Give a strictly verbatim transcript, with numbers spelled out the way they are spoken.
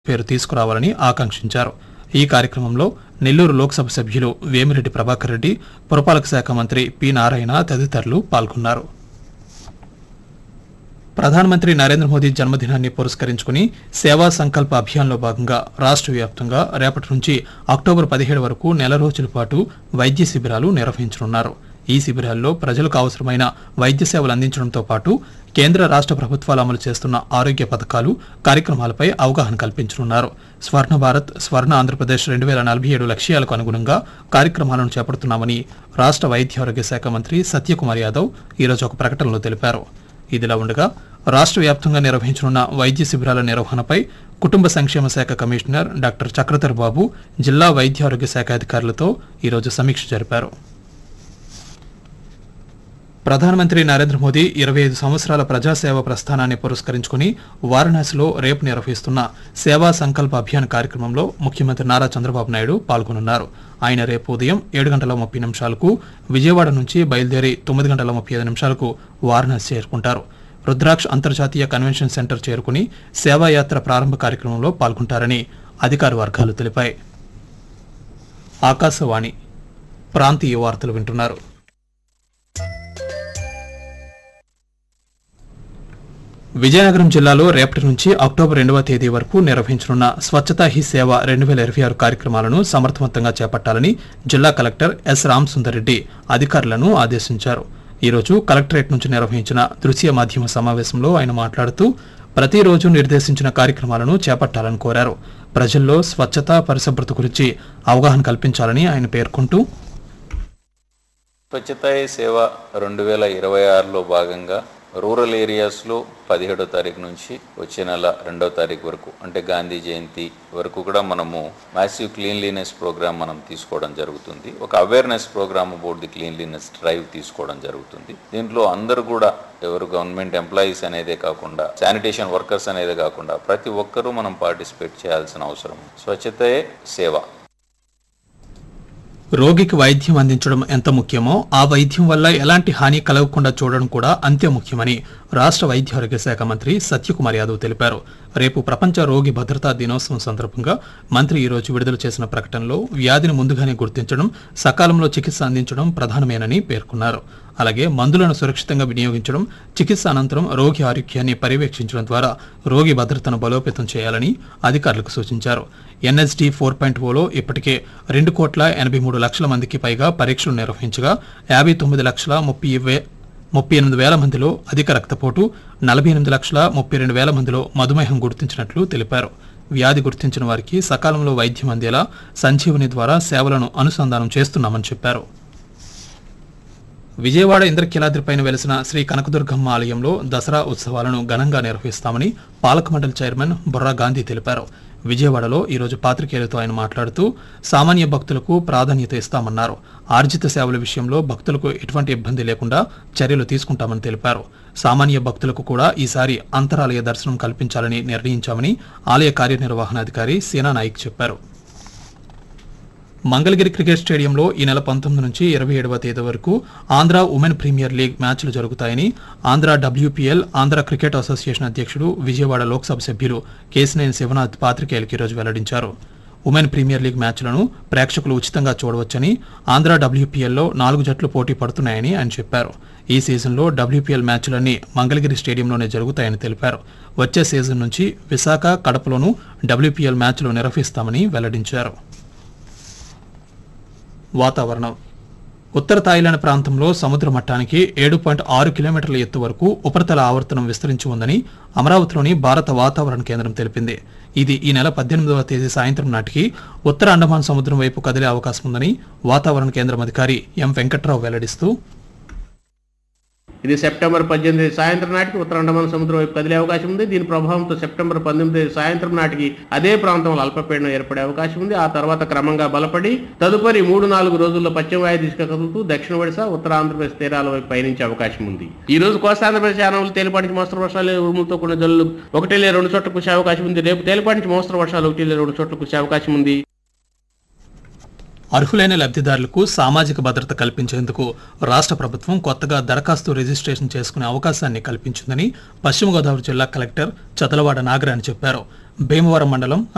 పేరు తీసుకురావాలని ఆకాంక్షించారు. ఈ కార్యక్రమంలో నెల్లూరు లోక్సభ సభ్యులు వేమిరెడ్డి ప్రభాకర్ రెడ్డి, పురపాలక శాఖ మంత్రి పి నారాయణ తదితరులు పాల్గొన్నారు. ప్రధానమంత్రి నరేంద్ర మోదీ జన్మదినాన్ని పురస్కరించుకుని సేవా సంకల్ప అభియాన్లో భాగంగా రాష్ట్ర వ్యాప్తంగా రేపటి నుంచి అక్టోబర్ పదిహేడు వరకు నెల రోజుల పాటు వైద్య శిబిరాలు నిర్వహించనున్నారు. ఈ శిబిరాల్లో ప్రజలకు అవసరమైన వైద్య సేవలు అందించడంతో పాటు కేంద్ర రాష్ట్ర ప్రభుత్వాలు అమలు చేస్తున్న ఆరోగ్య పథకాలు, కార్యక్రమాలపై అవగాహన కల్పించనున్నారు. స్వర్ణ భారత్, స్వర్ణ ఆంధ్రప్రదేశ్ రెండు వేల నలభై ఏడు లక్ష్యాలకు అనుగుణంగా కార్యక్రమాలను చేపడుతున్నామని రాష్ట్ర వైద్యారోగ్య శాఖ మంత్రి సత్యకుమార్ యాదవ్ ఈరోజు ఒక ప్రకటనలో తెలిపారు. ఇదిలా ఉండగా రాష్ట్ర వ్యాప్తంగా నిర్వహించనున్న వైద్య శిబిరాల నిర్వహణపై కుటుంబ సంక్షేమ శాఖ కమిషనర్ డాక్టర్ చక్రధర్ బాబు జిల్లా వైద్యారోగ్య శాఖ అధికారులతో ఈరోజు సమీక్ష జరిపారు. ప్రధానమంత్రి నరేంద్ర మోదీ ఇరవై ఐదు సంవత్సరాల ప్రజాసేవ ప్రస్థానాన్ని పురస్కరించుకుని వారణాసిలో రేపు నిర్వహిస్తున్న సేవా సంకల్ప అభియాన్ కార్యక్రమంలో ముఖ్యమంత్రి నారా చంద్రబాబు నాయుడు పాల్గొనున్నారు. ఆయన రేపు ఉదయం ఏడు గంటల ముప్పై నిమిషాలకు విజయవాడ నుంచి బయలుదేరి తొమ్మిది గంటల ముప్పై ఐదు నిమిషాలకు వారణాసి చేరుకుంటారు. రుద్రాక్ష్ అంతర్జాతీయ కన్వెన్షన్ సెంటర్ చేరుకుని సేవాయాత్ర ప్రారంభ కార్యక్రమంలో పాల్గొంటారని అధికార వర్గాలు తెలిపాయి. ఆకాశవాణి ప్రాంతీయ వార్తలు వింటున్నారు. విజయనగరం జిల్లాలో రేపటి నుంచి అక్టోబర్ రెండవ తేదీ వరకు నిర్వహించనున్న స్వచ్ఛతా హీ సేవ రెండు వేల ఇరవై ఆరు కార్యక్రమాలను సమర్థవంతంగా చేపట్టాలని జిల్లా కలెక్టర్ ఎస్ రామసుందర్ రెడ్డి అధికారులను ఆదేశించారు. ఈరోజు కలెక్టరేట్ నుంచి నిర్వహించిన దృశ్య మాధ్యమ సమావేశంలో ఆయన మాట్లాడుతూ ప్రతిరోజు నిర్దేశించిన కార్యక్రమాలను చేపట్టాలని కోరారు. ప్రజల్లో స్వచ్ఛత, పరిశుభ్రత గురించి అవగాహన కల్పించాలని ఆయన పేర్కొంటూ స్వచ్ఛతా హీ సేవ రెండు వేల ఇరవై ఆరులో భాగంగా రూరల్ ఏరియాస్లో పదిహేడో తారీఖు నుంచి వచ్చే నెల రెండవ తారీఖు వరకు అంటే గాంధీ జయంతి వరకు కూడా మనము మ్యాసివ్ క్లీన్లీనెస్ ప్రోగ్రామ్ మనం తీసుకోవడం జరుగుతుంది. ఒక awareness programme about the cleanliness drive తీసుకోవడం జరుగుతుంది. దీంట్లో అందరూ కూడా ఎవరు గవర్నమెంట్ ఎంప్లాయీస్ అనేదే కాకుండా, శానిటేషన్ వర్కర్స్ అనేదే కాకుండా ప్రతి ఒక్కరూ మనం పార్టిసిపేట్ చేయాల్సిన అవసరం. స్వచ్ఛతే సేవ. రోగికి వైద్యం అందించడం ఎంత ముఖ్యమో ఆ వైద్యం వల్ల ఎలాంటి హాని కలగకుండా చూడడం కూడా అంతే ముఖ్యమని రాష్ట్ర వైద్యారోగ్య శాఖ మంత్రి సత్యకుమార్ యాదవ్ తెలిపారు. రేపు ప్రపంచ రోగి భద్రతా దినోత్సవం సందర్భంగా మంత్రి ఈరోజు విడుదల చేసిన ప్రకటనలో వ్యాధిని ముందుగానే గుర్తించడం, సకాలంలో చికిత్స అందించడం ప్రధానమేనని పేర్కొన్నారు. అలాగే మందులను సురక్షితంగా వినియోగించడం, చికిత్స అనంతరం రోగి ఆరోగ్యాన్ని పర్యవేక్షించడం ద్వారా రోగి భద్రతను బలోపేతం చేయాలని అధికారులకు సూచించారు. ఎన్ఎస్డి ఫోర్ పాయింట్ ఓలో ఇప్పటికే రెండు కోట్ల ఎనభై మూడు లక్షల మందికి పైగా పరీక్షలు నిర్వహించగా యాభై తొమ్మిది లక్షల ముప్పై వే ముప్పై ఎనిమిది వేల మందిలో అధిక రక్తపోటు, నలభై ఎనిమిది లక్షల ముప్పై రెండు వేల మందిలో మధుమేహం గుర్తించినట్లు తెలిపారు. వ్యాధి గుర్తించిన వారికి సకాలంలో వైద్యం అందేలా సంజీవని ద్వారా సేవలను అనుసంధానం చేస్తున్నామని చెప్పారు. విజయవాడ ఇంద్రకీలాద్రిపైన వెలిసిన శ్రీ కనకదుర్గమ్మ ఆలయంలో దసరా ఉత్సవాలను ఘనంగా నిర్వహిస్తామని పాలక మండలి చైర్మన్ బొర్రా గాంధీ తెలిపారు. విజయవాడలో ఈరోజు పాత్రికేయులతో ఆయన మాట్లాడుతూ సామాన్య భక్తులకు ప్రాధాన్యత ఇస్తామన్నారు. ఆర్జిత సేవల విషయంలో భక్తులకు ఎటువంటి ఇబ్బంది లేకుండా చర్యలు తీసుకుంటామని తెలిపారు. సామాన్య భక్తులకు కూడా ఈసారి అంతరాలయ దర్శనం కల్పించాలని నిర్ణయించామని ఆలయ కార్యనిర్వహణాధికారి సీనా నాయిక్ చెప్పారు. మంగళగిరి క్రికెట్ స్టేడియంలో ఈ నెల పంతొమ్మిది నుంచి ఇరవై ఏడవ తేదీ వరకు ఆంధ్ర ఉమెన్ ప్రీమియర్ లీగ్ మ్యాచ్లు జరుగుతాయని Andhra WPL Andhra cricket association అధ్యక్షుడు, విజయవాడ లోక్సభ సభ్యులు కేశినేని శివనాథ్ పాత్రికేయులకు ఈరోజు వెల్లడించారు. ఉమెన్ ప్రీమియర్ లీగ్ మ్యాచ్లను ప్రేక్షకులు ఉచితంగా చూడవచ్చని, ఆంధ్ర డబ్ల్యూపీఎల్లో నాలుగు జట్లు పోటీ పడుతున్నాయని ఆయన చెప్పారు. ఈ సీజన్లో డబ్ల్యూపీఎల్ మ్యాచ్లన్నీ మంగళగిరి స్టేడియంలోనే జరుగుతాయని తెలిపారు. వచ్చే సీజన్ నుంచి విశాఖ, కడపలోనూ డబ్ల్యూపీఎల్ మ్యాచ్లు నిర్వహిస్తామని వెల్లడించారు. వాతావరణం. ఉత్తర థాయిలాండ్ ప్రాంతంలో సముద్ర మట్టానికి ఏడు పాయింట్ ఆరు కిలోమీటర్ల ఎత్తు వరకు ఉపరితల ఆవర్తనం విస్తరించి ఉందని అమరావతిలోని భారత వాతావరణ కేంద్రం తెలిపింది. ఇది ఈ నెల పద్దెనిమిదవ తేదీ సాయంత్రం నాటికి ఉత్తర అండమాన్ సముద్రం వైపు కదిలే అవకాశం ఉందని వాతావరణ కేంద్రం అధికారి ఎం వెంకట్రావు వెల్లడిస్తూ ఇది సెప్టెంబర్ పద్దెనిమిది సాయంత్రం నాటికి ఉత్తర అండమాన్ సముద్రం వైపు కదిలే అవకాశం ఉంది. దీని ప్రభావంతో సెప్టెంబర్ పంతొమ్మిది సాయంత్రం నాటికి అదే ప్రాంతంలో అల్పపీడనం ఏర్పడే అవకాశం ఉంది. ఆ తర్వాత క్రమంగా బలపడి తదుపరి మూడు నాలుగు రోజుల్లో పశ్చిమ వాయు దిశగా కదులుతూ దక్షిణ ఒడిశా, ఉత్తర ఆంధ్రప్రదేశ్ తీరాల వైపు పయనించే అవకాశం ఉంది. ఈ రోజు కోస్తా ఆంధ్రప్రదేశ్ యానాములు తేలిపాటి నుంచి మోస్తరు వర్షాలు, ఉరుములతో కూడిన జల్లులు ఒకటి లేదా రెండు చోట్ల కురిసే అవకాశం ఉంది. రేపు తేలిపాటి నుంచి మోస్తరు వర్షాలు ఒకటి లేదా రెండు చోట్ల కురిసే అవకాశం ఉంది. అర్హులైన లబ్ధిదారులకు సామాజిక భద్రత కల్పించేందుకు రాష్ట్ర ప్రభుత్వం కొత్తగా దరఖాస్తు రిజిస్ట్రేషన్ చేసుకునే అవకాశాన్ని కల్పించిందని పశ్చిమ గోదావరి జిల్లా కలెక్టర్ చదలవాడ నాగరాణి చెప్పారు. భీమవరం మండలం